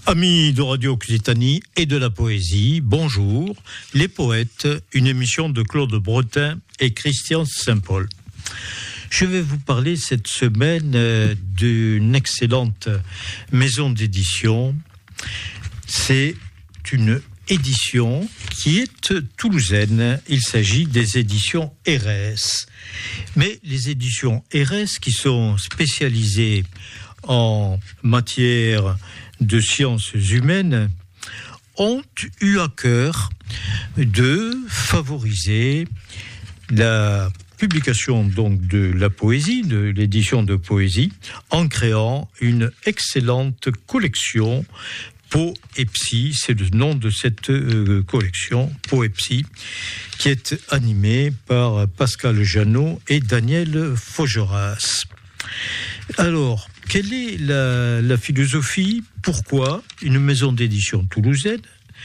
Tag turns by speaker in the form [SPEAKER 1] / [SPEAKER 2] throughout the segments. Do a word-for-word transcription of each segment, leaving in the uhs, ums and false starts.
[SPEAKER 1] Amis de Radio Occitanie et de la poésie, bonjour. Les poètes, une émission de Claude Bretin et Christian Saint-Paul. Je vais vous parler cette semaine d'une excellente maison d'édition. C'est une édition qui est toulousaine. Il s'agit des éditions R S. Mais les éditions R S qui sont spécialisées en matière de sciences humaines ont eu à cœur de favoriser la publication donc de la poésie, de l'édition de poésie, en créant une excellente collection Poépsie, c'est le nom de cette euh, collection, Poépsie, qui est animée par Pascal Jeannot et Daniel Faugeras. Alors, quelle est la, la philosophie? Pourquoi une maison d'édition toulousaine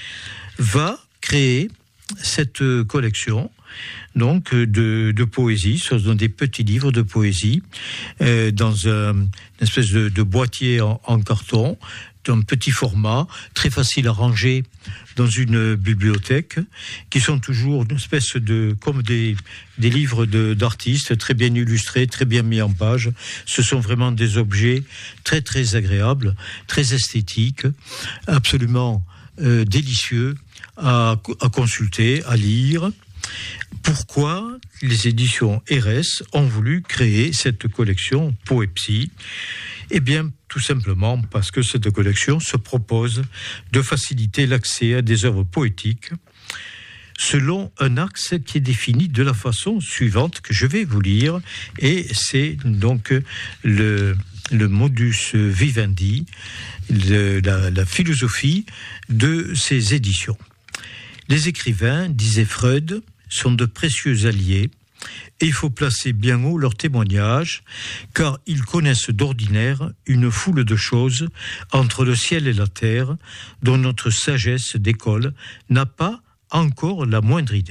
[SPEAKER 1] va créer cette collection donc de, de poésie? Ce sont des petits livres de poésie euh, dans un, une espèce de, de boîtier en, en carton, d'un petit format, très facile à ranger dans une bibliothèque, qui sont toujours une espèce de, comme des, des livres de, d'artistes, très bien illustrés, très bien mis en page. Ce sont vraiment des objets très très agréables, très esthétiques, absolument euh, délicieux à, à consulter, à lire. Pourquoi les éditions R S ont voulu créer cette collection Poépsie? Eh bien, tout simplement parce que cette collection se propose de faciliter l'accès à des œuvres poétiques selon un axe qui est défini de la façon suivante que je vais vous lire, et c'est donc le, le modus vivendi, le, la, la philosophie de ces éditions. Les écrivains, disait Freud, sont de précieux alliés, et il faut placer bien haut leurs témoignages, car ils connaissent d'ordinaire une foule de choses entre le ciel et la terre, dont notre sagesse d'école n'a pas encore la moindre idée.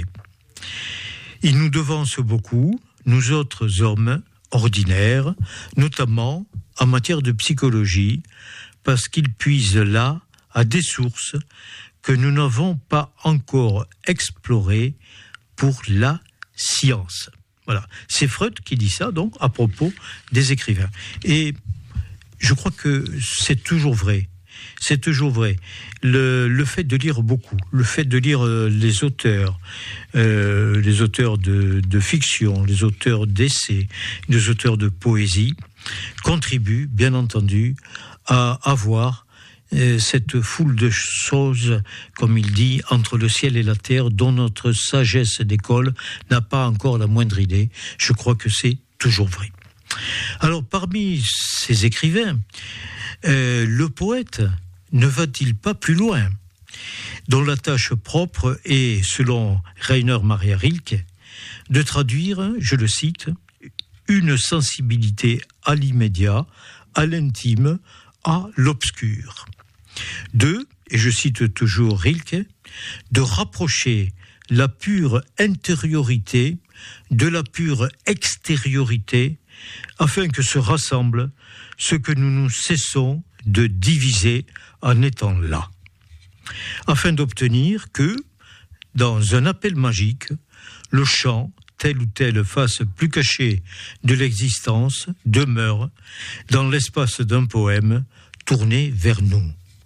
[SPEAKER 1] Ils nous devancent beaucoup, nous autres hommes ordinaires, notamment en matière de psychologie, parce qu'ils puisent là à des sources que nous n'avons pas encore explorées pour la science. Voilà, c'est Freud qui dit ça, donc, à propos des écrivains. Et je crois que c'est toujours vrai. C'est toujours vrai. Le, le fait de lire beaucoup, le fait de lire euh, les auteurs, euh, les auteurs de, de fiction, les auteurs d'essais, les auteurs de poésie, contribue, bien entendu, à avoir cette foule de choses, comme il dit, entre le ciel et la terre, dont notre sagesse d'école n'a pas encore la moindre idée. Je crois que c'est toujours vrai. Alors, parmi ces écrivains, euh, le poète ne va-t-il pas plus loin, dont la tâche propre est, selon Rainer Maria Rilke, de traduire, je le cite, une sensibilité à l'immédiat, à l'intime, à l'obscur. Deux, et je cite toujours Rilke, de rapprocher la pure intériorité de la pure extériorité, afin que se rassemble ce que nous nous cessons de diviser en étant là, afin d'obtenir que, dans un appel magique, le chant, telle ou telle face plus cachée de l'existence, demeure dans l'espace d'un poème tourné vers nous.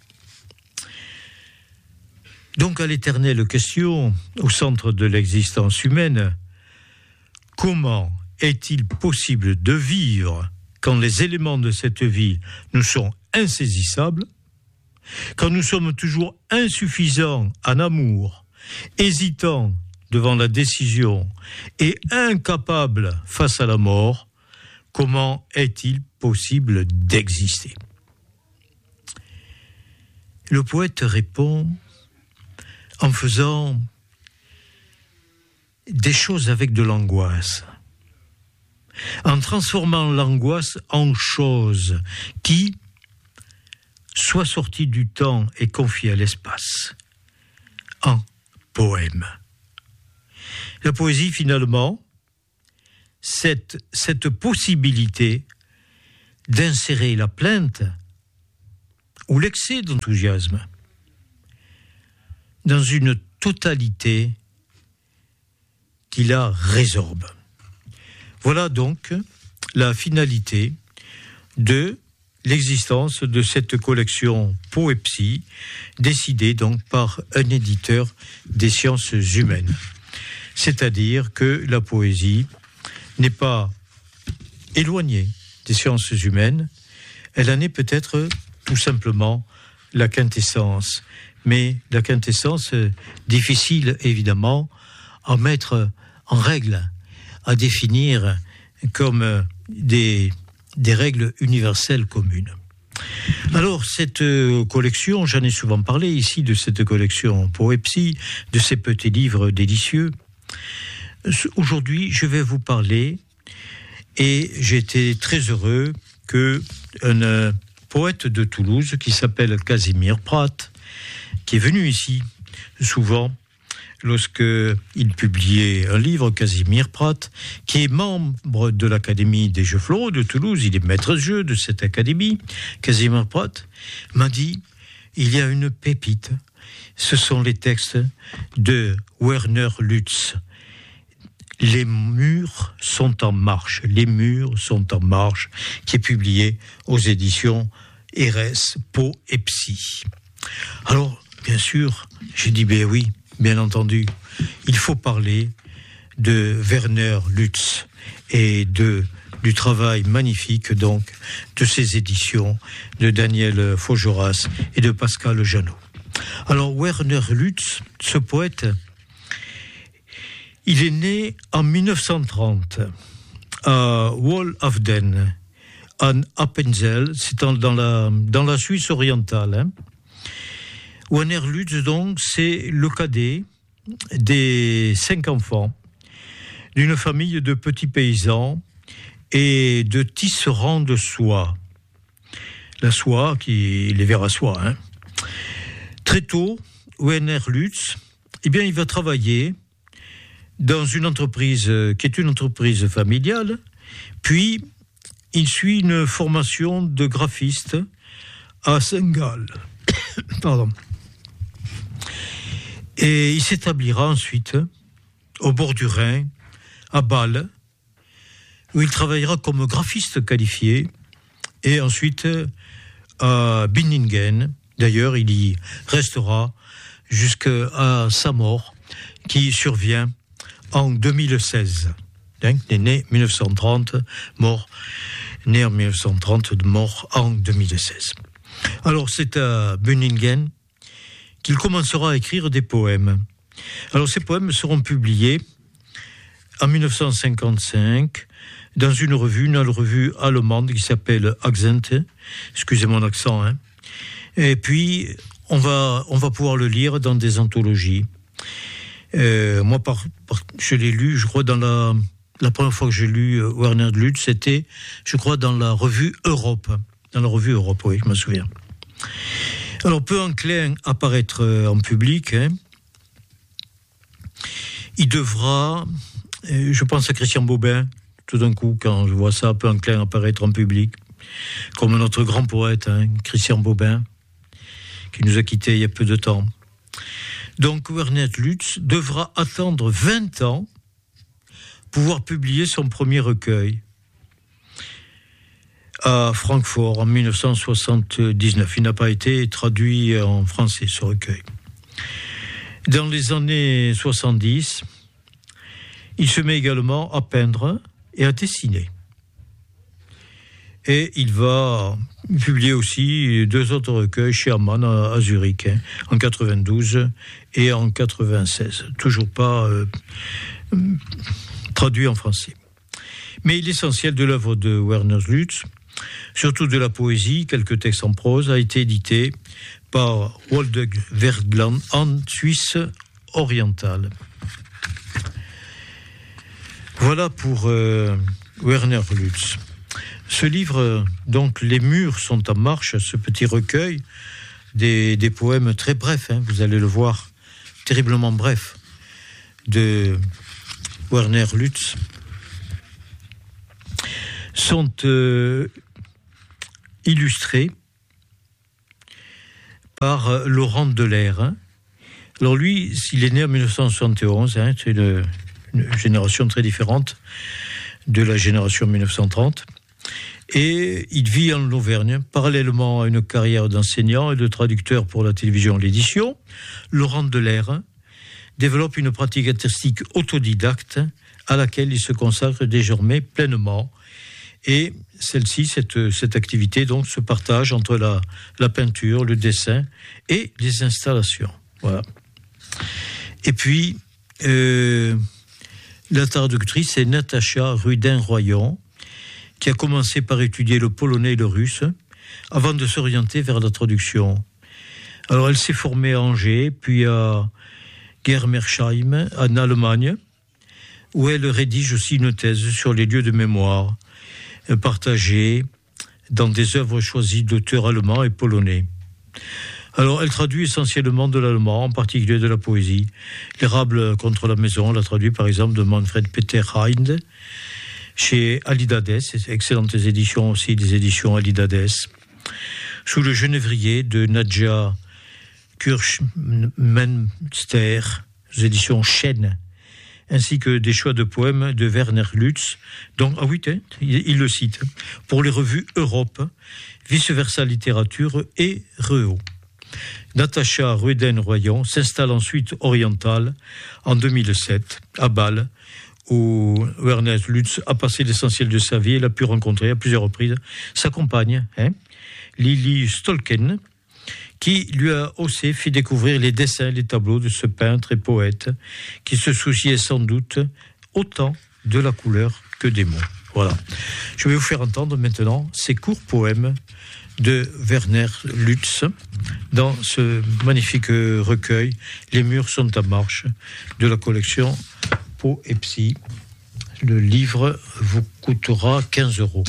[SPEAKER 1] Donc, à l'éternelle question, au centre de l'existence humaine, comment est-il possible de vivre quand les éléments de cette vie nous sont insaisissables, quand nous sommes toujours insuffisants en amour, hésitants devant la décision et incapables face à la mort? Comment est-il possible d'exister? Le poète répond en faisant des choses avec de l'angoisse, en transformant l'angoisse en chose qui soit sortie du temps et confiée à l'espace, en poème. La poésie, finalement, cette, cette possibilité d'insérer la plainte ou l'excès d'enthousiasme dans une totalité qui la résorbe. Voilà donc la finalité de l'existence de cette collection Poépsie, décidée donc par un éditeur des sciences humaines. C'est-à-dire que la poésie n'est pas éloignée des sciences humaines, elle en est peut-être tout simplement la quintessence. Mais la quintessence, difficile évidemment à mettre en règle, à définir comme des, des règles universelles communes. Alors, cette collection, j'en ai souvent parlé ici, de cette collection Poépsie, de ces petits livres délicieux. Aujourd'hui, je vais vous parler, et j'ai été très heureux que un poète de Toulouse qui s'appelle Casimir Prat, qui est venu ici souvent lorsque il publiait un livre, Casimir Prat, qui est membre de l'Académie des Jeux Floraux de Toulouse, il est maître de jeu de cette académie. Casimir Prat m'a dit, il y a une pépite, ce sont les textes de Werner Lutz. Les murs sont en marche, les murs sont en marche, qui est publié aux éditions R S Poépsie. Alors, bien sûr, j'ai dit, ben oui, bien entendu, il faut parler de Werner Lutz et de, du travail magnifique, donc, de ces éditions de Daniel Faugeras et de Pascal Janot. Alors, Werner Lutz, ce poète, il est né en mille neuf cent trente à Wolfden, en Appenzell, c'est dans la, dans la Suisse orientale, hein. Werner Lutz, donc, c'est le cadet des cinq enfants d'une famille de petits paysans et de tisserands de soie. La soie, qui les vers à soie. Hein. Très tôt, Werner Lutz, eh bien, il va travailler dans une entreprise qui est une entreprise familiale, puis il suit une formation de graphiste à Saint-Gall. Pardon. Et il s'établira ensuite au bord du Rhin, à Bâle, où il travaillera comme graphiste qualifié, et ensuite à Binningen. D'ailleurs, il y restera jusqu'à sa mort, qui survient en deux mille seize. Il est né en mille neuf cent trente, mort, né en mille neuf cent trente, mort en deux mille seize. Alors, c'est à Binningen qu'il commencera à écrire des poèmes. Alors, ces poèmes seront publiés en mille neuf cent cinquante-cinq dans une revue, une revue allemande qui s'appelle Accent. Excusez mon accent, hein. Et puis, on va, on va pouvoir le lire dans des anthologies. Euh, moi, par, par, je l'ai lu, je crois, dans la, la première fois que j'ai lu euh, Werner Lutz, c'était, je crois, dans la revue Europe. Dans la revue Europe, oui, je me souviens. Alors, peu enclin à paraître en public, hein, il devra, je pense à Christian Bobin, tout d'un coup, quand je vois ça, peu enclin à paraître en public, comme notre grand poète, hein, Christian Bobin, qui nous a quittés il y a peu de temps. Donc, Werner Lutz devra attendre vingt ans pour pouvoir publier son premier recueil à Francfort en mille neuf cent soixante-dix-neuf. Il n'a pas été traduit en français, ce recueil. Dans les années soixante-dix, il se met également à peindre et à dessiner. Et il va publier aussi deux autres recueils chez Amann à, à Zurich, hein, en quatre-vingt-douze et en quatre-vingt-seize. Toujours pas euh, traduit en français. Mais l'essentiel de l'œuvre de Werner Lutz, surtout de la poésie, quelques textes en prose, a été édité par Woldeg Verlag en Suisse orientale. Voilà pour euh, Werner Lutz. Ce livre, donc, Les murs sont en marche, ce petit recueil, des, des poèmes très brefs, hein, vous allez le voir, terriblement brefs, de Werner Lutz, sont euh, illustrés par Laurent Delair. Hein. Alors lui, il est né en mille neuf cent soixante et onze, hein, c'est une, une génération très différente de la génération mille neuf cent trente. Et il vit en Auvergne, parallèlement à une carrière d'enseignant et de traducteur pour la télévision et l'édition. Laurent Delair développe une pratique artistique autodidacte à laquelle il se consacre désormais pleinement. Et celle-ci, cette, cette activité, donc, se partage entre la, la peinture, le dessin et les installations. Voilà. Et puis, euh, la traductrice est Natacha Rudin-Royon, qui a commencé par étudier le polonais et le russe, avant de s'orienter vers la traduction. Alors, elle s'est formée à Angers, puis à Germersheim, en Allemagne, où elle rédige aussi une thèse sur les lieux de mémoire, partagés dans des œuvres choisies d'auteurs allemands et polonais. Alors, elle traduit essentiellement de l'allemand, en particulier de la poésie. L'érable contre la maison, elle a traduit par exemple de Manfred Peter Heinde, chez Alidades, excellentes éditions aussi, des éditions Alidades. Sous le Genévrier de Nadja Kirschmenster, aux éditions Chêne, ainsi que des choix de poèmes de Werner Lutz, donc, ah oui, il, il le cite, pour les revues Europe, Vice Versa Littérature et Reo. Natacha Rudin-Royon s'installe ensuite orientale en deux mille sept, à Bâle, où Werner Lutz a passé l'essentiel de sa vie et l'a pu rencontrer à plusieurs reprises sa compagne, hein, Lili Stolken, qui lui a aussi fait découvrir les dessins et les tableaux de ce peintre et poète qui se souciait sans doute autant de la couleur que des mots. Voilà. Je vais vous faire entendre maintenant ces courts poèmes de Werner Lutz dans ce magnifique recueil « Les murs sont en marche » de la collection Peau et Psy. Le livre vous coûtera quinze euros.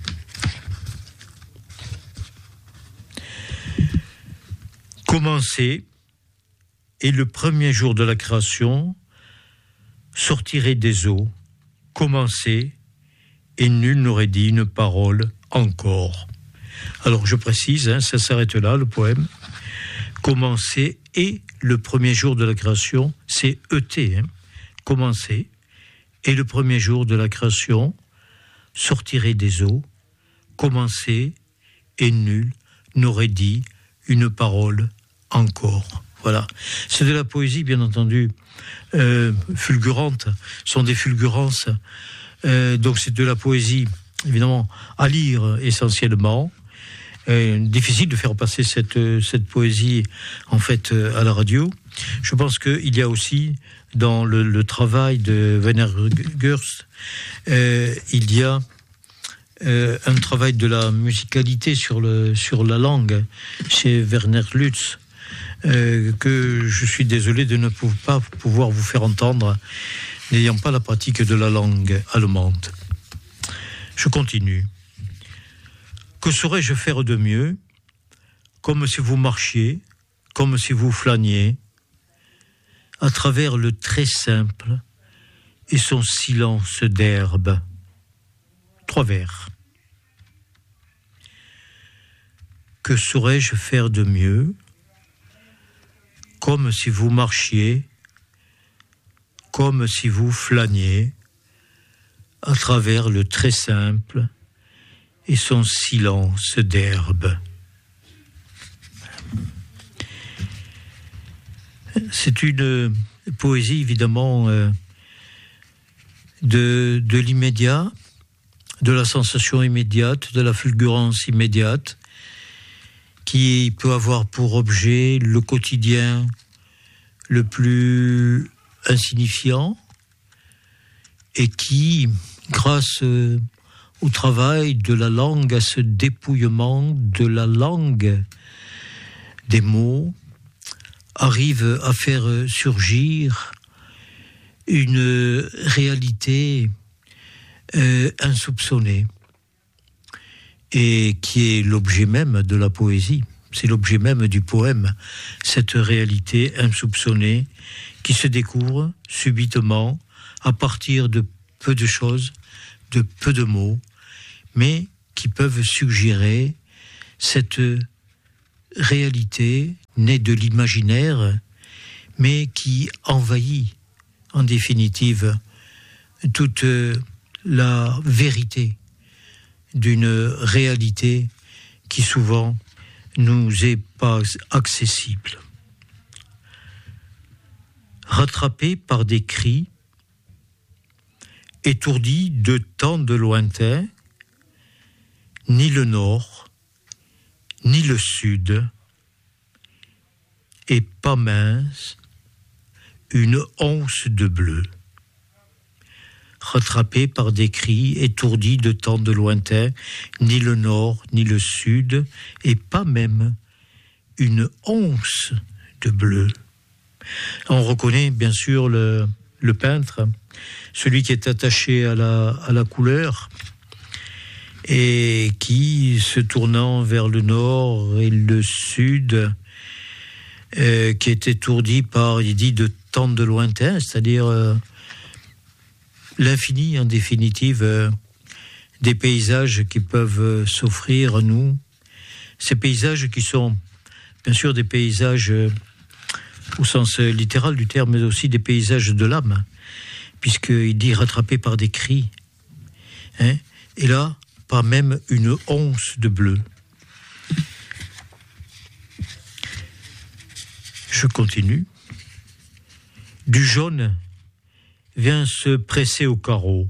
[SPEAKER 1] Commencer, et le premier jour de la création sortirait des eaux. Commencer, et nul n'aurait dit une parole encore. Alors je précise, hein, ça s'arrête là, le poème. Commencer, et le premier jour de la création, c'est E T, hein. Commencer, et le premier jour de la création sortirait des eaux. Commencer, et nul n'aurait dit une parole encore. Voilà. C'est de la poésie, bien entendu, euh, fulgurante, ce sont des fulgurances. Euh, donc c'est de la poésie, évidemment, à lire essentiellement. Euh, difficile de faire passer cette, cette poésie, en fait, à la radio. Je pense qu'il y a aussi, dans le, le travail de Werner Gerst, euh, il y a euh, un travail de la musicalité sur, le, sur la langue chez Werner Lutz, euh, que je suis désolé de ne pas pouvoir vous faire entendre, n'ayant pas la pratique de la langue allemande. Je continue. Que saurais-je faire de mieux? Comme si vous marchiez, comme si vous flâniez, à travers le très simple et son silence d'herbe. Trois vers. Que saurais-je faire de mieux? Comme si vous marchiez, comme si vous flâniez, à travers le très simple et son silence d'herbe. C'est une poésie, évidemment, euh, de, de l'immédiat, de la sensation immédiate, de la fulgurance immédiate, qui peut avoir pour objet le quotidien le plus insignifiant et qui, grâce au travail de la langue, à ce dépouillement de la langue des mots, arrive à faire surgir une réalité euh, insoupçonnée et qui est l'objet même de la poésie. C'est l'objet même du poème, cette réalité insoupçonnée qui se découvre subitement à partir de peu de choses, de peu de mots, mais qui peuvent suggérer cette réalité née de l'imaginaire, mais qui envahit en définitive toute la vérité d'une réalité qui souvent nous est pas accessible. Rattrapé par des cris, étourdi de tant de lointain, ni le nord, ni le sud, et pas mince, une once de bleu. Rattrapé par des cris, étourdi de tant de lointain, ni le nord, ni le sud, et pas même une once de bleu. On reconnaît bien sûr le, le peintre, celui qui est attaché à la, à la couleur, et qui, se tournant vers le nord et le sud, euh, qui est étourdi par, il dit, de tant de lointain, c'est-à-dire euh, l'infini, en définitive, euh, des paysages qui peuvent euh, s'offrir à nous. Ces paysages qui sont, bien sûr, des paysages euh, au sens euh, littéral du terme, mais aussi des paysages de l'âme, puisqu'il dit rattrapé par des cris. Hein, et là, pas même une once de bleu. Je continue. Du jaune vient se presser au carreau.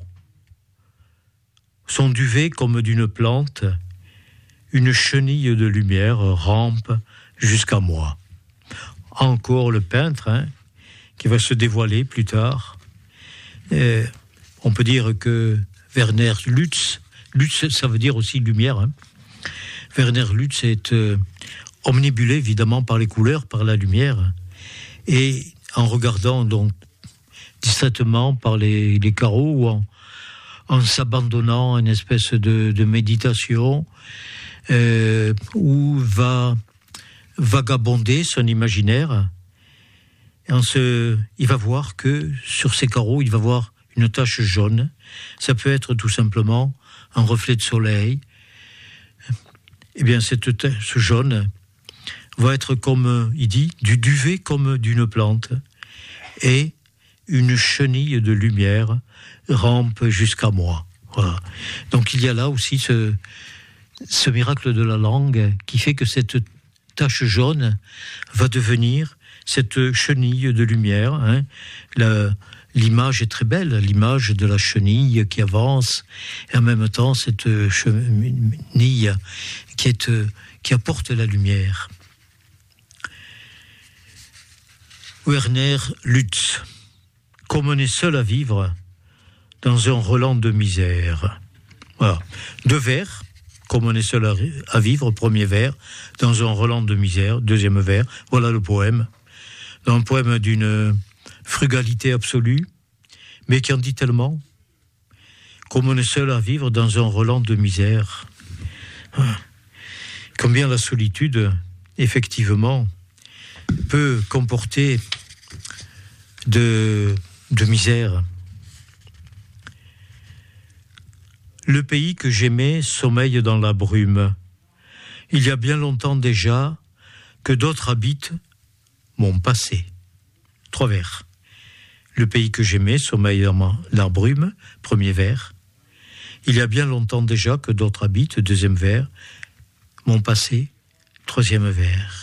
[SPEAKER 1] Son duvet comme d'une plante, une chenille de lumière rampe jusqu'à moi. Encore le peintre, hein, qui va se dévoiler plus tard. Et on peut dire que Werner Lutz, Lutz ça veut dire aussi lumière, hein. Werner Lutz est euh, omnibulé évidemment par les couleurs, par la lumière, et en regardant donc distraitement par les, les carreaux ou en, en s'abandonnant à une espèce de, de méditation euh, où va vagabonder son imaginaire. Et en se, il va voir que sur ces carreaux, il va voir une tache jaune. Ça peut être tout simplement un reflet de soleil. Eh bien, cette tache jaune va être comme, il dit, du duvet comme d'une plante. Et une chenille de lumière rampe jusqu'à moi. Voilà. Donc il y a là aussi ce, ce miracle de la langue qui fait que cette tache jaune va devenir cette chenille de lumière. Hein. La, l'image est très belle, l'image de la chenille qui avance, et en même temps cette chenille qui, est, qui apporte la lumière. Werner Lutz. Comme on est seul à vivre dans un relent de misère. Voilà. Deux vers, comme on est seul à, à vivre, premier vers, dans un relent de misère, deuxième vers, voilà le poème. Dans un poème d'une frugalité absolue, mais qui en dit tellement. Comme on est seul à vivre dans un relent de misère. Combien la solitude, effectivement, peut comporter de... de misère. Le pays que j'aimais sommeille dans la brume. Il y a bien longtemps déjà que d'autres habitent mon passé. Trois vers. Le pays que j'aimais sommeille dans la brume, premier vers. Il y a bien longtemps déjà que d'autres habitent, deuxième vers. Mon passé, troisième vers.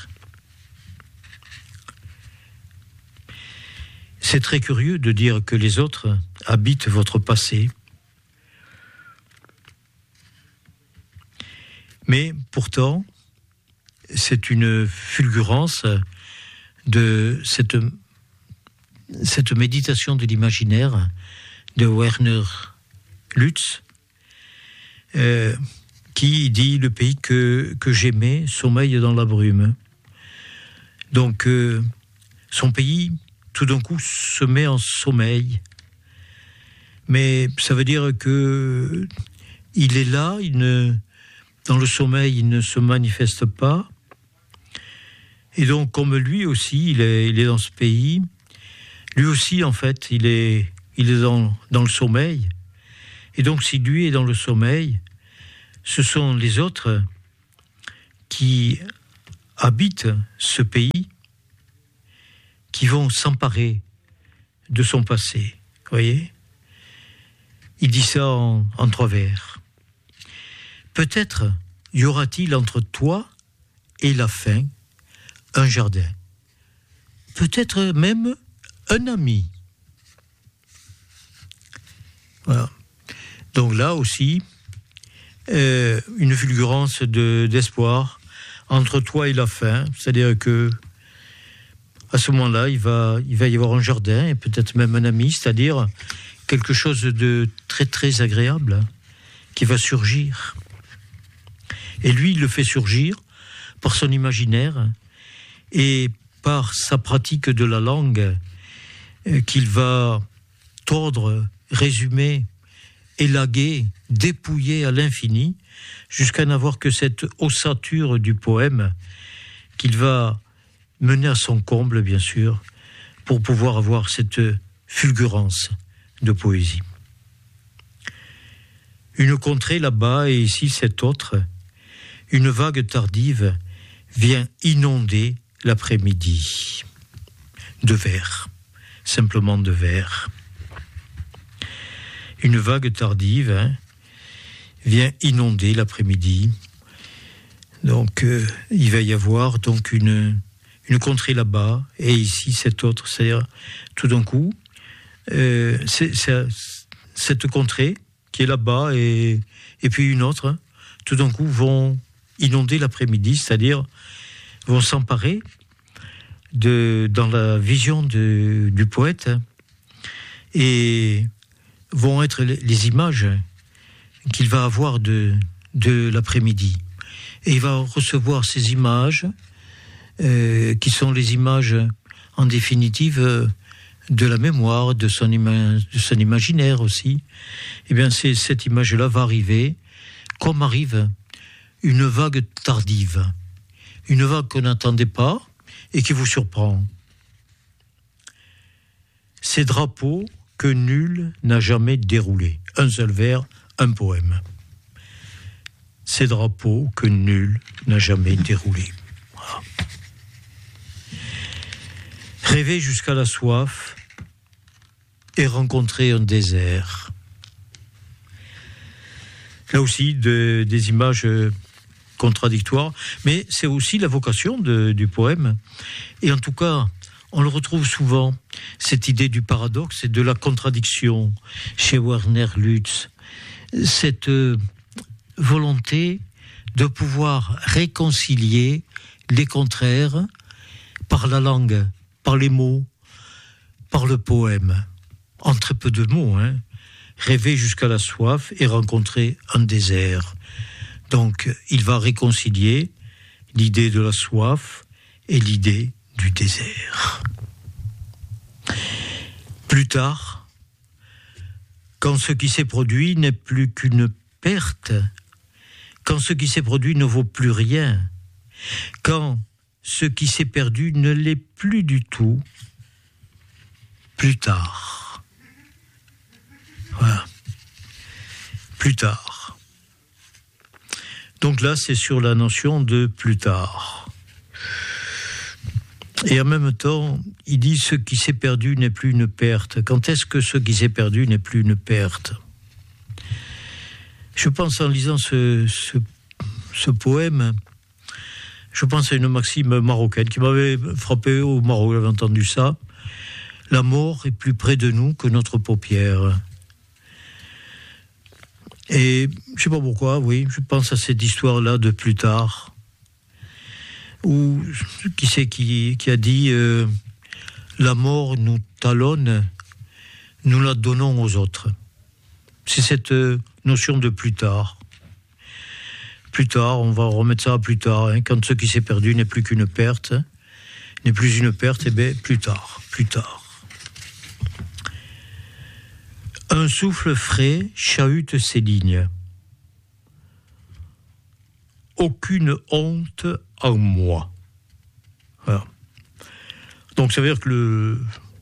[SPEAKER 1] C'est très curieux de dire que les autres habitent votre passé. Mais pourtant, c'est une fulgurance de cette, cette méditation de l'imaginaire de Werner Lutz, euh, qui dit « Le pays que, que j'aimais sommeille dans la brume ». Donc, euh, son pays... tout d'un coup se met en sommeil. Mais ça veut dire que il est là, il ne, dans le sommeil, il ne se manifeste pas. Et donc, comme lui aussi, il est, il est dans ce pays, lui aussi, en fait, il est, il est dans, dans le sommeil. Et donc, si lui est dans le sommeil, ce sont les autres qui habitent ce pays, qui vont s'emparer de son passé. Vous voyez ? Il dit ça en, en trois vers. Peut-être y aura-t-il entre toi et la fin un jardin. Peut-être même un ami. Voilà. Donc là aussi, euh, une fulgurance de, d'espoir entre toi et la fin. C'est-à-dire que à ce moment-là, il va, il va y avoir un jardin et peut-être même un ami, c'est-à-dire quelque chose de très très agréable qui va surgir. Et lui, il le fait surgir par son imaginaire et par sa pratique de la langue euh, qu'il va tordre, résumer, élaguer, dépouiller à l'infini jusqu'à n'avoir que cette ossature du poème qu'il va mener à son comble, bien sûr, pour pouvoir avoir cette fulgurance de poésie. Une contrée là-bas et ici cette autre, une vague tardive vient inonder l'après-midi de vers, simplement de vers. Une vague tardive hein, vient inonder l'après-midi. Donc euh, il va y avoir donc une une contrée là-bas et ici cette autre, c'est-à-dire tout d'un coup euh, c'est, c'est, cette contrée qui est là-bas et et puis une autre, hein, tout d'un coup vont inonder l'après-midi, c'est-à-dire vont s'emparer de dans la vision de, du poète hein, et vont être les, les images qu'il va avoir de, de l'après-midi. Et il va recevoir ces images, euh, qui sont les images, en définitive, euh, de la mémoire, de son, ima- de son imaginaire aussi. Eh bien, c'est, cette image-là va arriver, comme arrive une vague tardive, une vague qu'on n'attendait pas et qui vous surprend. Ces drapeaux que nul n'a jamais déroulés. Un seul vers, un poème. Ces drapeaux que nul n'a jamais déroulés. Voilà. Rêver jusqu'à la soif et rencontrer un désert. Là aussi, de, des images contradictoires, mais c'est aussi la vocation de, du poème. Et en tout cas, on le retrouve souvent, cette idée du paradoxe et de la contradiction chez Werner Lutz. Cette euh, volonté de pouvoir réconcilier les contraires par la langue, par les mots, par le poème. En très peu de mots, hein. Rêver jusqu'à la soif et rencontrer un désert. Donc, il va réconcilier l'idée de la soif et l'idée du désert. Plus tard, quand ce qui s'est produit n'est plus qu'une perte, quand ce qui s'est produit ne vaut plus rien, quand ce qui s'est perdu ne l'est plus du tout, plus tard. Voilà. Plus tard. Donc là, c'est sur la notion de plus tard. Et en même temps, il dit ce qui s'est perdu n'est plus une perte. Quand est-ce que ce qui s'est perdu n'est plus une perte ? Je pense en lisant ce, ce, ce poème, je pense à une maxime marocaine qui m'avait frappé au Maroc, j'avais entendu ça. La mort est plus près de nous que notre paupière. Et je ne sais pas pourquoi, oui, je pense à cette histoire-là de plus tard. Ou qui c'est qui, qui a dit euh, la mort nous talonne, nous la donnons aux autres. C'est cette euh, notion de plus tard. Plus tard, on va remettre ça à plus tard. Hein, quand ce qui s'est perdu n'est plus qu'une perte, hein, n'est plus une perte, et eh bien plus tard, plus tard. Un souffle frais chahute ces lignes. Aucune honte en moi. Voilà. Donc ça veut dire que le,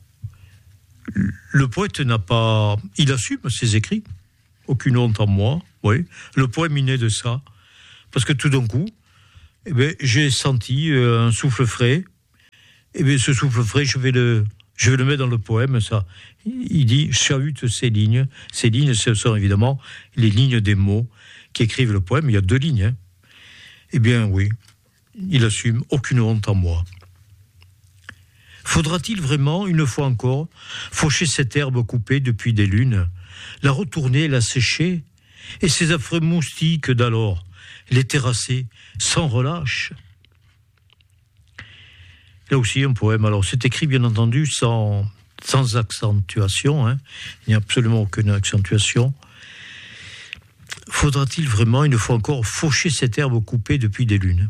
[SPEAKER 1] le poète n'a pas... Il assume ses écrits. Aucune honte en moi, oui. Le poème est né de ça. Parce que tout d'un coup, eh bien, j'ai senti un souffle frais. Eh bien, ce souffle frais, je vais le, je vais le mettre dans le poème. Ça, il dit, chahute ces lignes. Ces lignes, ce sont évidemment les lignes des mots qui écrivent le poème. Il y a deux lignes. Hein. Eh bien, oui, il assume aucune honte en moi. Faudra-t-il vraiment, une fois encore, faucher cette herbe coupée depuis des lunes, la retourner, la sécher, et ces affreux moustiques d'alors, les terrasser sans relâche? Là aussi, un poème. Alors, c'est écrit, bien entendu, sans, sans accentuation. Hein. Il n'y a absolument aucune accentuation. Faudra-t-il vraiment, une fois encore, faucher cette herbe coupée depuis des lunes,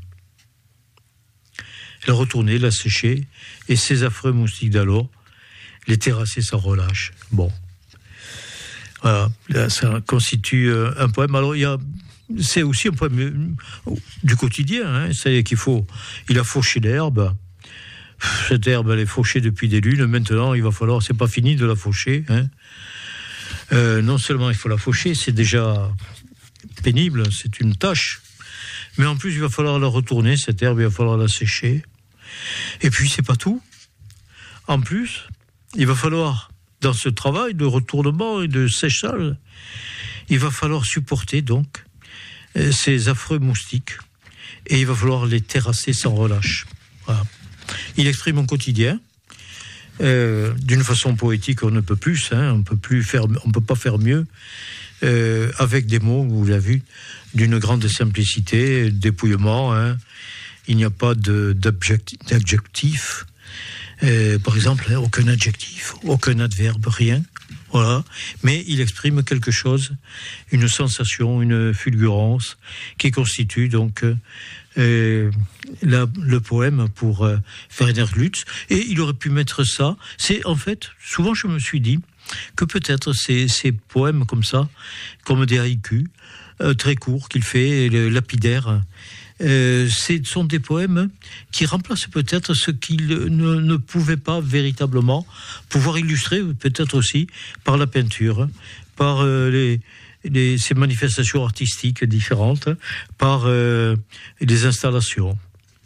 [SPEAKER 1] la retourner, la sécher, et ces affreux moustiques d'alors, les terrasser sans relâche? Bon. Voilà, là, ça constitue un poème. Alors, il y a, c'est aussi un poème du quotidien. Hein. C'est qu'il faut, il a fauché l'herbe. Cette herbe, elle est fauchée depuis des lunes. Maintenant, il va falloir, c'est pas fini de la faucher. Hein. Euh, non seulement il faut la faucher, c'est déjà pénible, c'est une tâche. Mais en plus, il va falloir la retourner, cette herbe, il va falloir la sécher. Et puis, c'est pas tout. En plus, il va falloir, dans ce travail de retournement et de séchage, il va falloir supporter donc ces affreux moustiques et il va falloir les terrasser sans relâche. Voilà. Il exprime mon quotidien euh, d'une façon poétique, on ne peut plus, hein, on peut plus faire, on peut pas faire mieux, euh, avec des mots, vous l'avez vu, d'une grande simplicité, dépouillement. Hein. Il n'y a pas de, d'adjectif. d'adjectif. Euh, par exemple, hein, aucun adjectif, aucun adverbe, rien. Voilà. Mais il exprime quelque chose, une sensation, une fulgurance, qui constitue donc euh, la, le poème pour euh, Werner Lutz. Et il aurait pu mettre ça. C'est en fait, souvent je me suis dit que peut-être ces, ces poèmes comme ça, comme des haïkus, euh, très courts qu'il fait, lapidaires, Euh, ce sont des poèmes qui remplacent peut-être ce qu'il ne, ne pouvait pas véritablement pouvoir illustrer, peut-être aussi par la peinture, par euh, les, les, ces manifestations artistiques différentes, par euh, les installations.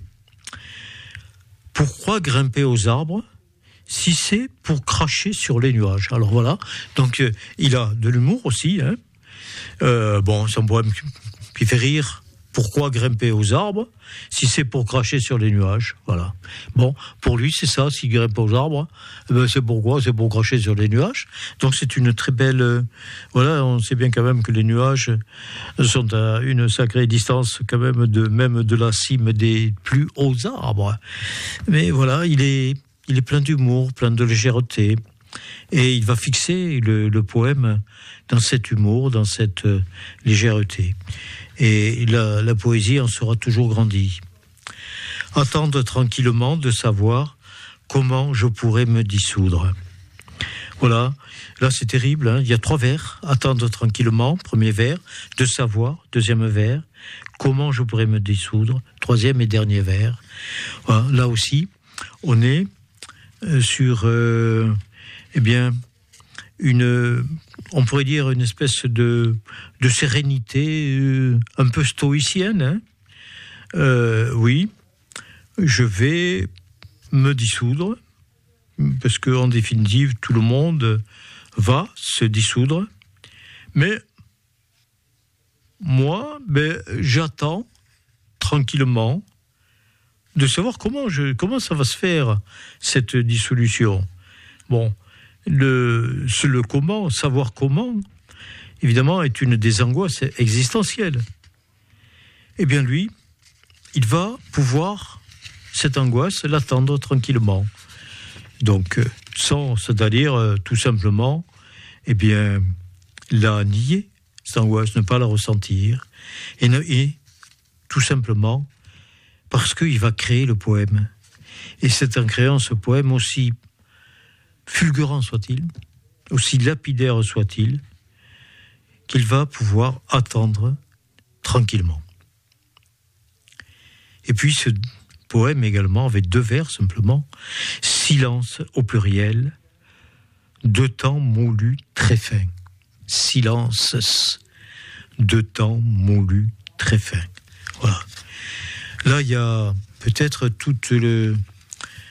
[SPEAKER 1] Pourquoi grimper aux arbres si c'est pour cracher sur les nuages? Alors voilà, donc euh, il a de l'humour aussi. Hein. Euh, bon, c'est un poème qui, qui fait rire. Pourquoi grimper aux arbres si c'est pour cracher sur les nuages? Voilà. Bon, pour lui, c'est ça. S'il grimpe aux arbres, eh ben c'est pourquoi? C'est pour cracher sur les nuages. Donc c'est une très belle... Euh, voilà, on sait bien quand même que les nuages sont à une sacrée distance quand même de, même de la cime des plus hauts arbres. Mais voilà, il est, il est plein d'humour, plein de légèreté. Et il va fixer le, le poème dans cet humour, dans cette euh, légèreté. Et la, la poésie en sera toujours grandie. Attendre tranquillement de savoir comment je pourrais me dissoudre. Voilà, là c'est terrible, hein. Il y a trois vers. Attendre tranquillement, premier vers. De savoir, deuxième vers. Comment je pourrais me dissoudre, troisième et dernier vers. Voilà, là aussi, on est euh, sur, euh, eh bien, une... on pourrait dire une espèce de, de sérénité euh, un peu stoïcienne. Hein. Euh, oui, je vais me dissoudre, parce qu'en définitive, tout le monde va se dissoudre. Mais moi, ben, j'attends tranquillement de savoir comment, je, comment ça va se faire, cette dissolution. Bon, Le, le comment, savoir comment, évidemment, est une des angoisses existentielles. Eh bien, lui, il va pouvoir, cette angoisse, l'attendre tranquillement. Donc, sans, c'est-à-dire, euh, tout simplement, eh bien, la nier, cette angoisse, ne pas la ressentir, et, ne, et tout simplement, parce qu'il va créer le poème. Et c'est en créant ce poème aussi fulgurant soit-il, aussi lapidaire soit-il, qu'il va pouvoir attendre tranquillement. Et puis ce poème également avait deux vers simplement, silence au pluriel, deux temps moulus très fins. Silence, deux temps moulus très fins. Voilà. Là, il y a peut-être toute le,